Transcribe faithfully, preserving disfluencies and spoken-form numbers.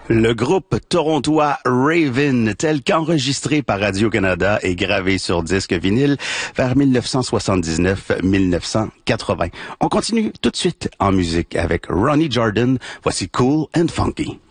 Le groupe torontois Raven, tel qu'enregistré par Radio-Canada et gravé sur disque vinyle vers dix-neuf cent soixante-dix-neuf à dix-neuf cent quatre-vingts. On continue tout de suite en musique avec Ronnie Jordan. Voici Cool and Funky.